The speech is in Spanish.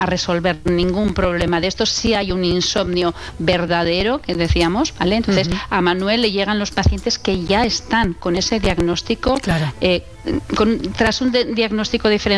a resolver ningún problema de estos si hay un insomnio verdadero, que decíamos, ¿vale? Entonces, a Manuel le llegan los pacientes que ya están con ese diagnóstico, Claro. Tras un diagnóstico diferencial